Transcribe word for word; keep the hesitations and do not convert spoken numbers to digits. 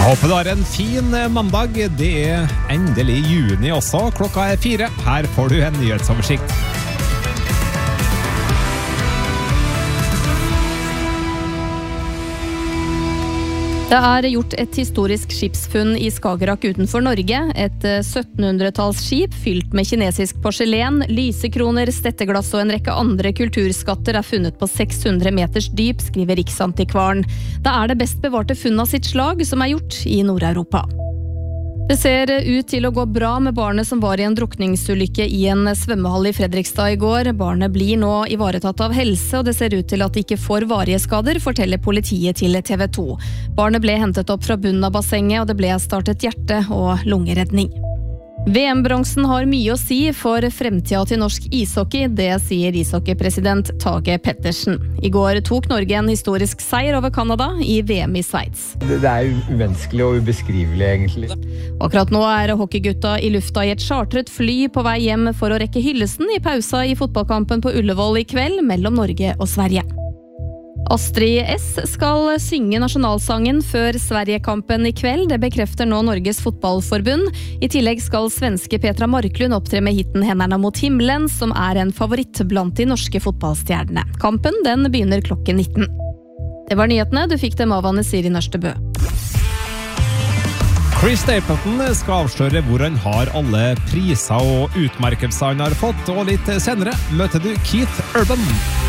Jeg håper du har en fin mandag. Det er endelig juni også. Klokka er fire. Her får du en nyhetsoversikt. Det er gjort et historisk skipsfunn i Skagerrak utenfor Norge. Et syttenhundretalls skip fylt med kinesisk porselen, lysekroner, stetteglass og en rekke andre kulturskatter er funnet på seks hundre meters dyp, skriver Riksantikvaren. Det er det best bevarte funnet av sitt slag som er gjort i Nord-Europa. Det ser ut til å gå bra med barnet som var i en drukningsulykke i en svømmehall i Fredrikstad i går. Barnet blir nå ivaretatt av helse, og det ser ut til at det ikke får varige skader, forteller politiet til T V to. Barnet ble hentet opp fra bunnen av bassenget, og det ble startet hjerte- og lungeredning. V M-bronsen har mye å si for fremtida til norsk ishockey, det sier ishockeypresident Tage Pettersen. I går tok Norge en historisk seier over Kanada i V M i Sveits. Det er umenneskelig og ubeskrivelig, egentlig. Akkurat nå er hockeygutta i lufta i et chartret fly på vei hjem for å rekke hyllesten i pausa i fotballkampen på Ullevål i kveld mellom Norge og Sverige. Astrid S skal synge nasjonalsangen før Sverigekampen i kveld, det bekrefter nå Norges fotballforbund. I tillegg skal svenske Petra Marklund opptre med hitten Händerna mot himmelen, som er en favoritt blant de norske fotballstjernene. Kampen den begynner klokken nitten. Det var nyhetene, du fikk dem av Anne Siri Nørstebø. Chris Stapleton skal avsløre hvor han har alle priser og utmerkelser han har fått, og litt senere møter du Keith Urban.